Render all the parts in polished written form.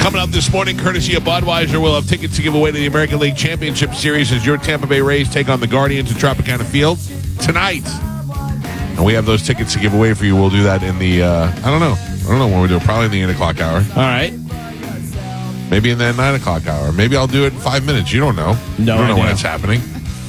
Coming up this morning, courtesy of Budweiser, we'll have tickets to give away to the American League Championship Series as your Tampa Bay Rays take on the Guardians at Tropicana Field tonight. And we have those tickets to give away for you. We'll do that in the, I don't know when we do it. Probably in the 8 o'clock hour. All right. Maybe in the 9 o'clock hour. Maybe I'll do it in 5 minutes. You don't know. No You don't know idea. when it's happening.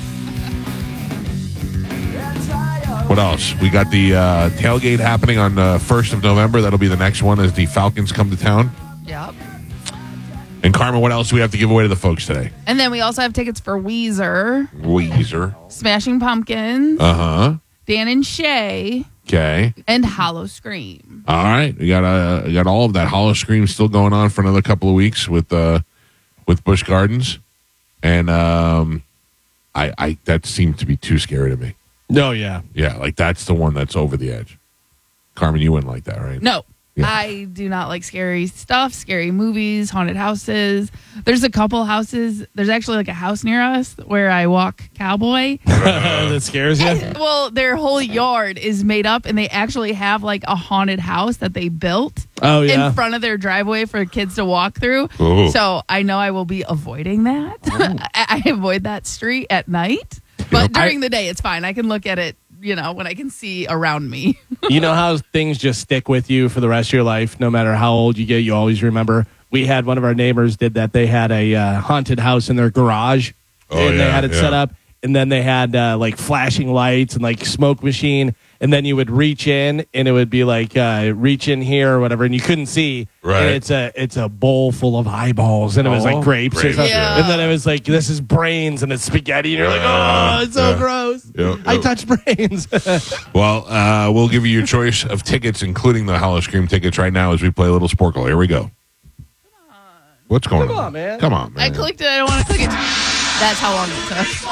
What else? We got the tailgate happening on 1st of November. That'll be the next one as the Falcons come to town. Yep. And Carmen, what else do we have to give away to the folks today? And then we also have tickets for Weezer, Weezer. Smashing Pumpkins, Uh-huh. Dan and Shay, Okay. and Hollow Scream. All right. We got all of that. Hollow Scream still going on for another couple of weeks with Busch Gardens. And I that seemed to be too scary to me. No, yeah. Yeah, like that's the one that's over the edge. Carmen, you wouldn't like that, right? No, Yeah. I do not like scary stuff, scary movies, haunted houses. There's a couple houses. There's actually like a house near us where I walk cowboy. That scares you? Well, their whole yard is made up, and they actually have like a haunted house that they built Oh, yeah. in front of their driveway for kids to walk through. Ooh. So I know I will be avoiding that. I avoid that street at night, but during the day, it's fine. I can look at it, when I can see around me. You know how things just stick with you for the rest of your life? No matter how old you get, you always remember. We had one of our neighbors did that. They had a haunted house in their garage, and they had it set up. And then they had like flashing lights and like smoke machine. And then you would reach in, and it would be like reach in here or whatever, and you couldn't see. Right. And it's a bowl full of eyeballs, and it was like grapes. Or something. Yeah. And then it was like, this is brains, and it's spaghetti, and you're like, oh, it's so gross. Yep, I yep. touched brains. Well, we'll give you your choice of tickets, including the Hollow Scream tickets right now as we play a little Sporkle. Here we go. What's going on? Come on, man. Come on, man. I clicked it. I don't want to click it. That's how long it took.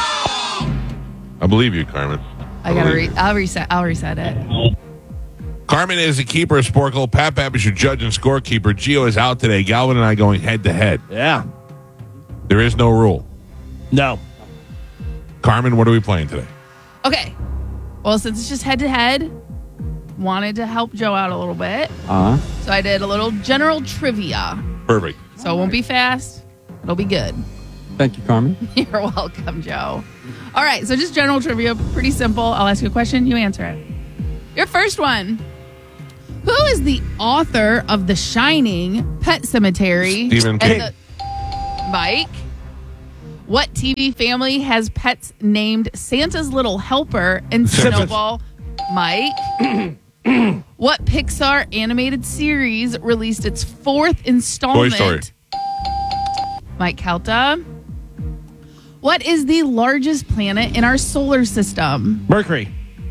I believe you, Carmen. I'll reset it. Carmen is the keeper of Sporkle. Pat Pap is your judge and scorekeeper. Gio is out today. Galvin and I going head-to-head. Yeah. There is no rule. No. Carmen, what are we playing today? Okay. Well, since it's just head to head, wanted to help Joe out a little bit. So I did a little general trivia. Perfect. So it won't be fast. It'll be good. Thank you, Carmen. You're welcome, Joe. All right, so just general trivia, pretty simple. I'll ask you a question, you answer it. Your first one. Who is the author of The Shining, Pet Cemetery? Stephen King. Mike. What TV family has pets named Santa's Little Helper and Simpsons. Snowball? Mike. What Pixar animated series released its 4th installment? Toy Story. Mike Kelta. What is the largest planet in our solar system? Mercury.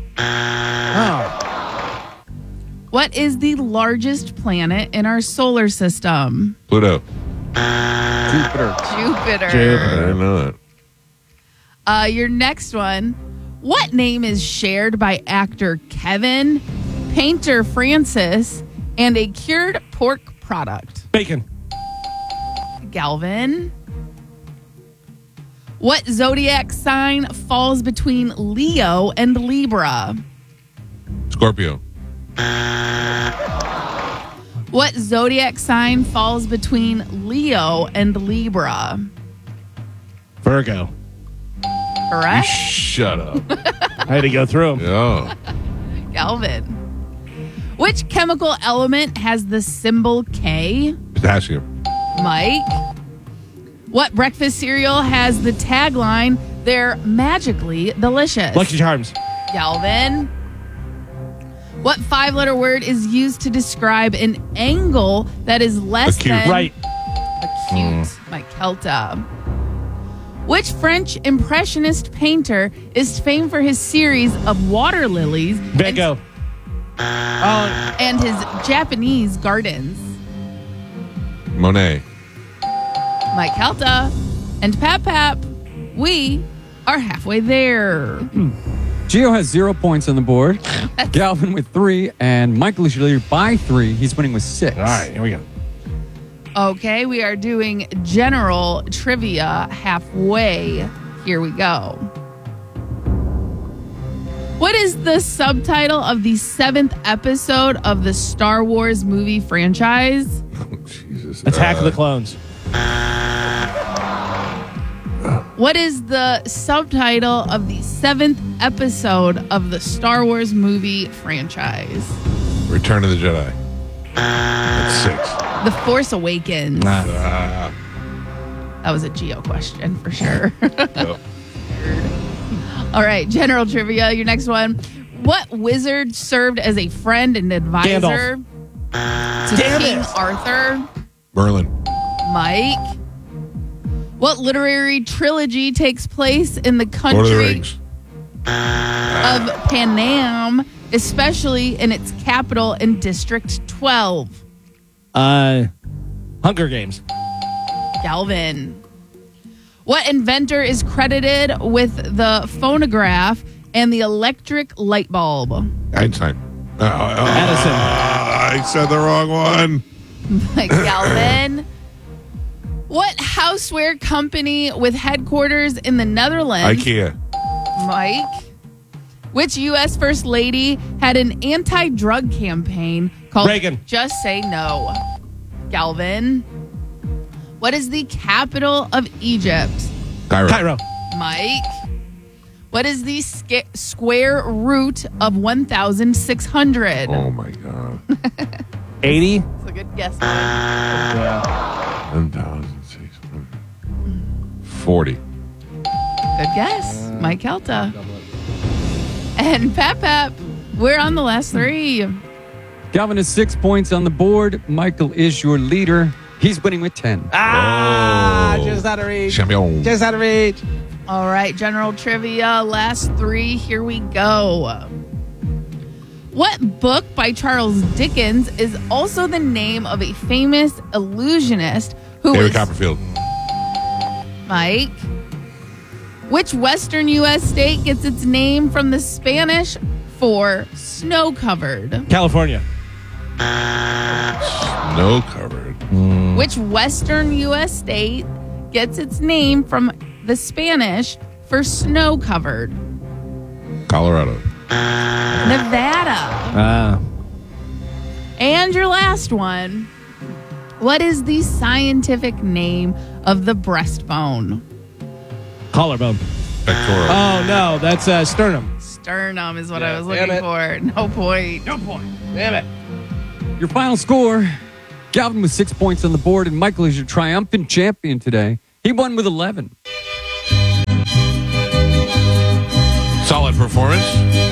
What is the largest planet in our solar system? Pluto. Jupiter. Jupiter. I didn't know that. Your next one. What name is shared by actor Kevin, painter Francis, and a cured pork product? Bacon. Galvin. What zodiac sign falls between Leo and Libra? Scorpio. What zodiac sign falls between Leo and Libra? Virgo. Correct? Shut up. I had to go through them. Oh. Galvin. Which chemical element has the symbol K? Potassium. Mike. What breakfast cereal has the tagline, "They're magically delicious"? Lucky Charms. Galvin. What 5-letter word is used to describe an angle that is less Acute. than Right. acute? Mike Kelta. Which French impressionist painter is famed for his series of water lilies Van Gogh. and his Japanese gardens? Monet. Mike Kelta and Pap, we are halfway there. Gio has 0 points on the board. Galvin with 3, and Michael is leader by 3. He's winning with 6. All right, here we go. Okay, we are doing general trivia halfway. Here we go. What is the subtitle of the 7th episode of the Star Wars movie franchise? Jesus. Attack of the Clones. What is the subtitle of the 7th episode of the Star Wars movie franchise? Return of the Jedi. That's 6. The Force Awakens. Ah. That was a Geo question for sure. Yep. All right, general trivia. Your next one. What wizard served as a friend and advisor to King Arthur? Merlin. Mike. What literary trilogy takes place in the Lord of the country Rings. of Panam, especially in its capital in District 12? Hunger Games. Galvin. What inventor is credited with the phonograph and the electric light bulb? Einstein. Edison. I said the wrong one. Galvin. What houseware company with headquarters in the Netherlands? IKEA. Mike. Which U.S. First Lady had an anti-drug campaign called Reagan. Just Say No? Galvin. What is the capital of Egypt? Cairo. Mike. What is the square root of 1,600? Oh, my God. 80. That's a good guess. Yeah. 1,600. 40. Good guess. Mike Kelta. And Pep, we're on the last 3. Galvin has 6 points on the board. Michael is your leader. He's winning with 10. Just out of reach. Champion. Just out of reach. All right, general trivia. Last 3. Here we go. What book by Charles Dickens is also the name of a famous illusionist who David is... Copperfield. Mike. Which western U.S. state gets its name from the Spanish for snow-covered? California. Snow covered. Which western U.S. state gets its name from the Spanish for snow-covered? Colorado. Nevada. And your last one. What is the scientific name of the breastbone? Collarbone. Pectoral. Oh, no. That's sternum. Sternum is what Yeah, I was damn looking it. for. No point. Damn it. Your final score, Galvin with 6 points on the board, and Michael is your triumphant champion today. He won with 11. Solid performance.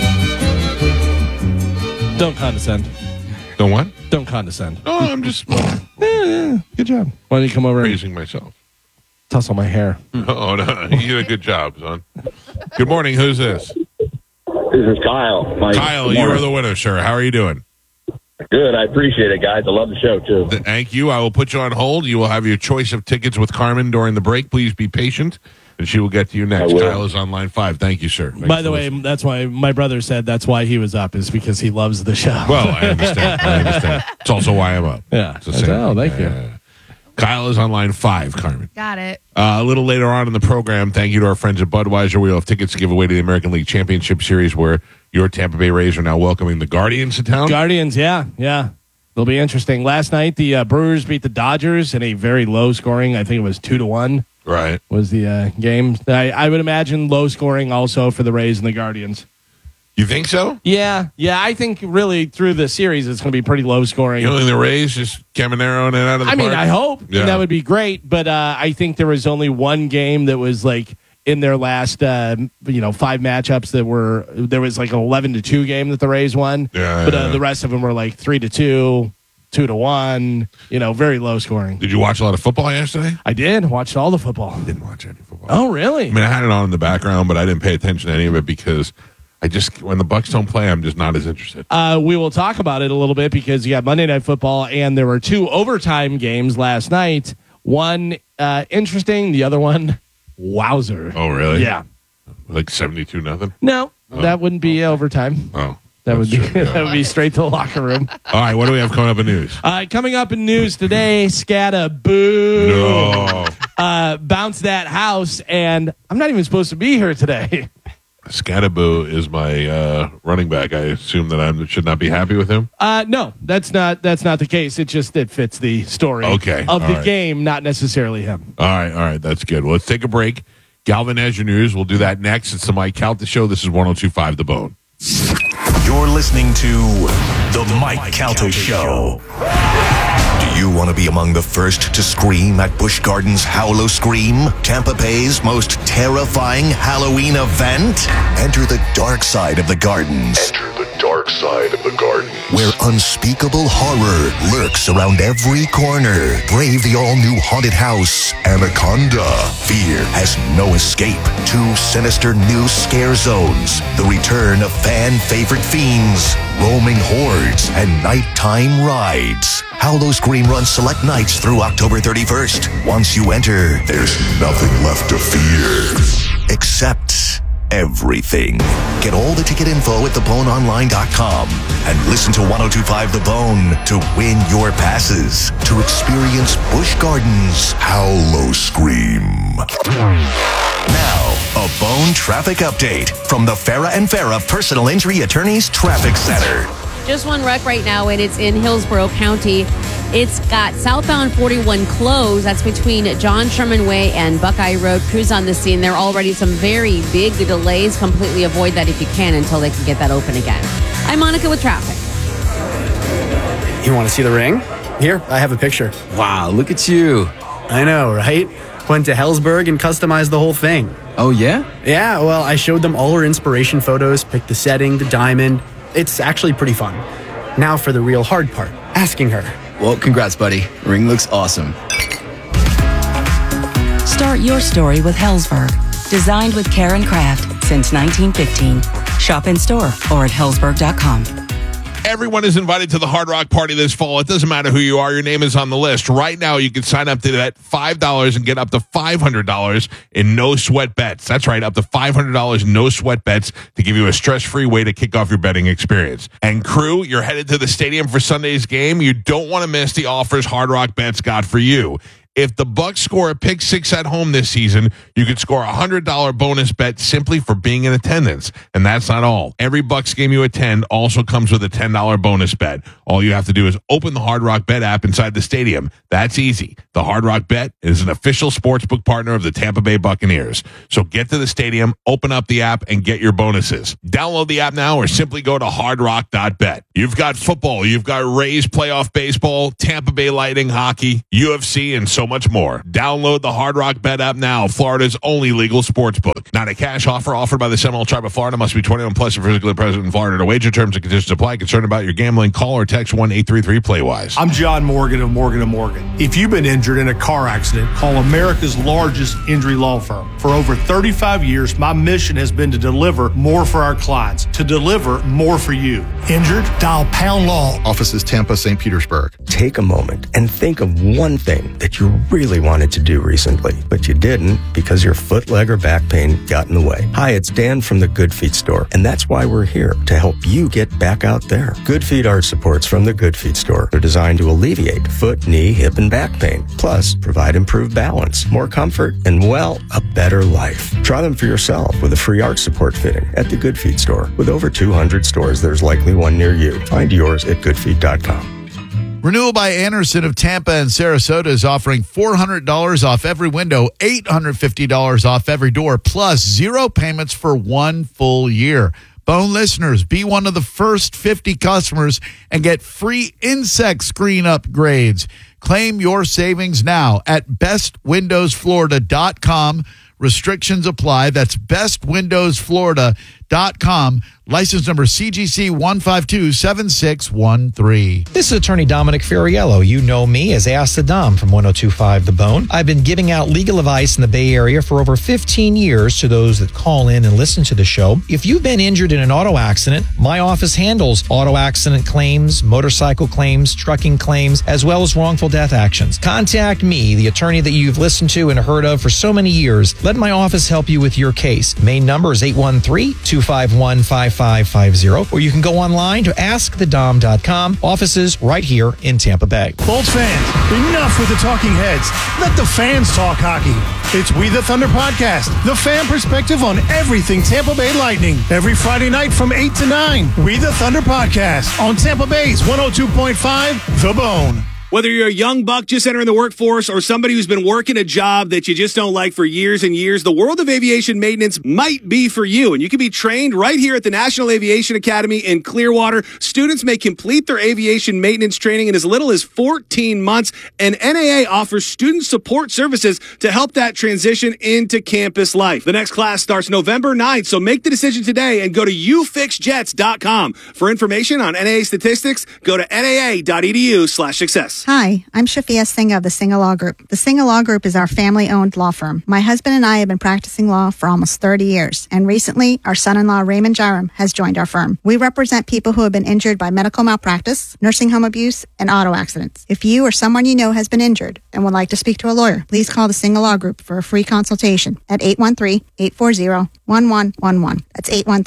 Don't condescend. The what? Don't condescend. No, I'm just Good job. Why don't you come over and praising myself. tussle my hair? Oh, no. You did a good job, son. Good morning. Who's this? This is Kyle. Kyle, you are the winner, sir. How are you doing? Good. I appreciate it, guys. I love the show, too. Thank you. I will put you on hold. You will have your choice of tickets with Carmen during the break. Please be patient, and she will get to you next. I will. Kyle is on line 5. Thank you, sir. Thanks By for the way, listening. that's why my brother said that's why he was up, is because he loves the show. Well, I understand. It's also why I'm up. Yeah. It's the same Oh, thing. thank you. Kyle is on line 5, Carmen. Got it. A little later on in the program, thank you to our friends at Budweiser. We'll have tickets to give away to the American League Championship Series, where your Tampa Bay Rays are now welcoming the Guardians to town. Guardians, yeah. It'll be interesting. Last night, the Brewers beat the Dodgers in a very low scoring. I think it was 2-1 Right. was the game. I would imagine low scoring also for the Rays and the Guardians. You think so? Yeah. I think really through the series it's going to be pretty low scoring. You know, the Rays just Caminero and out of the I mean, park? I hope Yeah. that would be great, but I think there was only one game that was like in their last 5 matchups there was like an 11-2 game that the Rays won. Yeah, But yeah. the rest of them were like 3-2, 2-1. Very low scoring. Did you watch a lot of football yesterday? I did watched all the football. Didn't watch any football. Oh, really? I mean, I had it on in the background, but I didn't pay attention to any of it because when the Bucks don't play, I'm just not as interested. We will talk about it a little bit because you got Monday Night Football, and there were 2 overtime games last night. One interesting, the other one, wowzer. Oh, really? Yeah. Like 72-0? No, that wouldn't be overtime. Oh. That would be that's true, yeah. that would be straight to the locker room. All right, what do we have coming up in news? Coming up in news today, Scata boo. No. Bounce that house, and I'm not even supposed to be here today. Scadaboo is my running back. I assume that I should not be happy with him. No, that's not the case. It fits the story of the game, not necessarily him. All right, that's good. Well, let's take a break. Galvin has your news. We'll do that next. It's the Mike Calta Show. This is 102.5 The Bone. You're listening to The Mike Calta Show. Do you want to be among the first to scream at Busch Gardens Howlo Scream, Tampa Bay's most terrifying Halloween event? Enter the dark side of the gardens. Where unspeakable horror lurks around every corner. Brave the all-new haunted house, Anaconda. Fear has no escape. 2 sinister new scare zones. The return of fan-favorite fiends, roaming hordes, and nighttime rides. Howlo Scream runs select nights through October 31st. Once you enter, there's nothing left to fear. Except everything. Get all the ticket info at theboneonline.com and listen to 102.5 The Bone to win your passes to experience Busch Gardens Howlo Scream. Now, a Bone traffic update from the Farah and Farah Personal Injury Attorneys Traffic Center. Just one wreck right now, and it's in Hillsborough County. It's got southbound 41 closed. That's between John Sherman Way and Buckeye Road. Crews on the scene. There are already some very big delays. Completely avoid that if you can until they can get that open again. I'm Monica with traffic. You want to see the ring? Here, I have a picture. Wow, look at you. I know, right? Went to Hellsberg and customized the whole thing. Oh, yeah? Yeah, well, I showed them all our inspiration photos, picked the setting, the diamond. It's actually pretty fun. Now for the real hard part, asking her. Well, congrats, buddy. Ring looks awesome. Start your story with Hellsberg. Designed with care and craft since 1915. Shop in store or at hellsberg.com. Everyone is invited to the Hard Rock Party this fall. It doesn't matter who you are. Your name is on the list. Right now, you can sign up to that $5 and get up to $500 in no-sweat bets. That's right, up to $500 no-sweat bets to give you a stress-free way to kick off your betting experience. And crew, you're headed to the stadium for Sunday's game. You don't want to miss the offers Hard Rock Bets got for you. If the Bucs score a pick 6 at home this season, you could score a $100 bonus bet simply for being in attendance. And that's not all. Every Bucs game you attend also comes with a $10 bonus bet. All you have to do is open the Hard Rock Bet app inside the stadium. That's easy. The Hard Rock Bet is an official sportsbook partner of the Tampa Bay Buccaneers. So get to the stadium, open up the app, and get your bonuses. Download the app now or simply go to hardrock.bet. You've got football, you've got Rays playoff baseball, Tampa Bay Lightning hockey, UFC, and so much more. Download the Hard Rock Bet app now, Florida's only legal sports book. Not a cash offer offered by the Seminole Tribe of Florida. Must be 21 plus and physically present in Florida to wager. Terms and conditions apply. Concerned about your gambling? Call or text 1-833-PLAY-WISE. I'm John Morgan of Morgan & Morgan. If you've been injured in a car accident, call America's largest injury law firm. For over 35 years, my mission has been to deliver more for our clients, to deliver more for you. Injured? Dial Pound Law. Offices Tampa, St. Petersburg. Take a moment and think of one thing that you really wanted to do recently, but you didn't because your foot, leg, or back pain got in the way. Hi, it's Dan from the Good Feet store, and that's why we're here, to help you get back out there. Good Feet arch supports from the Good Feet store. They're designed to alleviate foot, knee, hip, and back pain, plus provide improved balance, more comfort, and, well, a better life. Try them for yourself with a free arch support fitting at the Good Feet store. With over 200 stores, there's likely one near you. Find yours at goodfeet.com. Renewal by Anderson of Tampa and Sarasota is offering $400 off every window, $850 off every door, plus 0 payments for 1 full year. Bone listeners, be one of the first 50 customers and get free insect screen upgrades. Claim your savings now at bestwindowsflorida.com. Restrictions apply. That's bestwindowsflorida.com. License number CGC 1527613. This is Attorney Dominic Ferriello. You know me as Ask the Dom from 102.5 The Bone. I've been giving out legal advice in the Bay Area for over 15 years to those that call in and listen to the show. If you've been injured in an auto accident, my office handles auto accident claims, motorcycle claims, trucking claims, as well as wrongful death actions. Contact me, the attorney that you've listened to and heard of for so many years. Let my office help you with your case. Main number is 813-251-5500. 5550, or you can go online to askthedom.com. Offices right here in Tampa Bay. Bolts fans, enough with the talking heads. Let the fans talk hockey. It's We the Thunder Podcast, the fan perspective on everything Tampa Bay Lightning. Every Friday night from 8 to 9. We the Thunder Podcast on Tampa Bay's 102.5 The Bone. Whether you're a young buck just entering the workforce or somebody who's been working a job that you just don't like for years and years, the world of aviation maintenance might be for you. And you can be trained right here at the National Aviation Academy in Clearwater. Students may complete their aviation maintenance training in as little as 14 months. And NAA offers student support services to help that transition into campus life. The next class starts November 9th, so make the decision today and go to ufixjets.com. For information on NAA statistics, go to naa.edu/success. Hi, I'm Shafia Singh of the Singh Law Group. The Singh Law Group is our family-owned law firm. My husband and I have been practicing law for almost 30 years, and recently, our son-in-law, Raymond Jaram, has joined our firm. We represent people who have been injured by medical malpractice, nursing home abuse, and auto accidents. If you or someone you know has been injured and would like to speak to a lawyer, please call the Singh Law Group for a free consultation at 813-840-1111. That's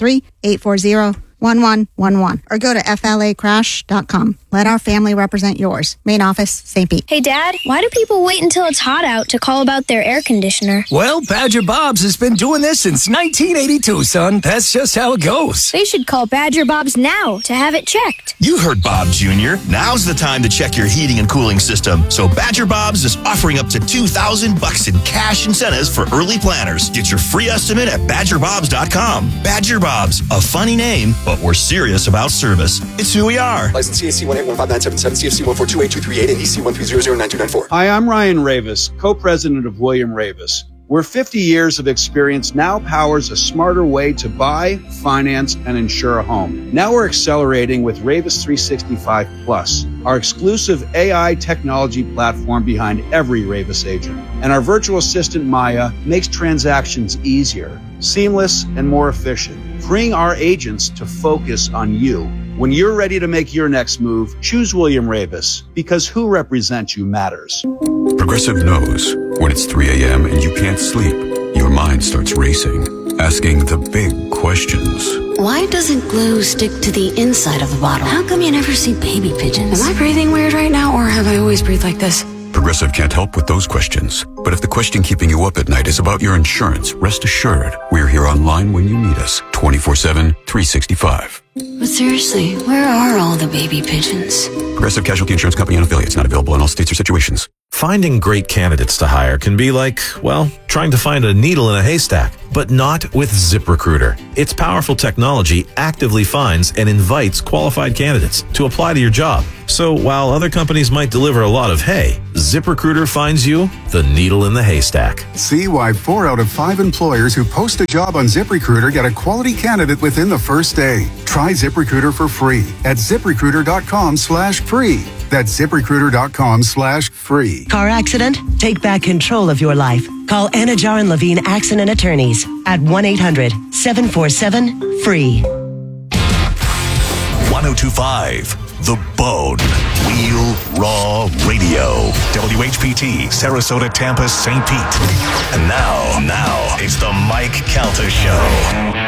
813-840-1111, or go to flacrash.com. Let our family represent yours. Main office, St. Pete. Hey, Dad, why do people wait until it's hot out to call about their air conditioner? Well, Badger Bob's has been doing this since 1982, son. That's just how it goes. They should call Badger Bob's now to have it checked. You heard Bob Jr. Now's the time to check your heating and cooling system. So Badger Bob's is offering up to $2,000 in cash incentives for early planners. Get your free estimate at badgerbobs.com. Badger Bob's, a funny name, but we're serious about service. It's who we are. License CAC 1815977, CFC 1428238, and EC 130099294. Hi, I'm Ryan Ravis, co-president of William Ravis. Where 50 years of experience now powers a smarter way to buy, finance, and insure a home. Now we're accelerating with Ravis 365 Plus, our exclusive AI technology platform behind every Ravis agent. And our virtual assistant, Maya, makes transactions easier, seamless, and more efficient, freeing our agents to focus on you. When you're ready to make your next move, choose William Ravis, because who represents you matters. Progressive knows when it's 3 a.m. and you can't sleep, your mind starts racing, asking the big questions. Why doesn't glue stick to the inside of the bottle? How come you never see baby pigeons? Am I breathing weird right now, or have I always breathed like this? Progressive can't help with those questions. But if the question keeping you up at night is about your insurance, rest assured, we're here online when you need us, 24/7, 365. But seriously, where are all the baby pigeons? Progressive Casualty Insurance Company and affiliates, not available in all states or situations. Finding great candidates to hire can be like, well, trying to find a needle in a haystack, but not with ZipRecruiter. Its powerful technology actively finds and invites qualified candidates to apply to your job. So while other companies might deliver a lot of hay, ZipRecruiter finds you the needle in the haystack. See why 4 out of 5 employers who post a job on ZipRecruiter get a quality candidate within the first day. Try ZipRecruiter for free at ZipRecruiter.com/free. That's ZipRecruiter.com/free. Car accident? Take back control of your life. Call Anna Jar and Levine Accident Attorneys at 1-800-747-FREE. 1025 The Bone. Wheel Raw Radio. WHPT, Sarasota, Tampa, St. Pete. And now, it's the Mike Calta Show.